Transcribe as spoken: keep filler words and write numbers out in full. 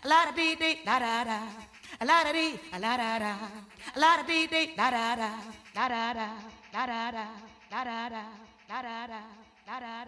la da dee dee da da da, la da dee, la da da, la da dee dee da da da, da da da, da da da, da da da, da da da, da da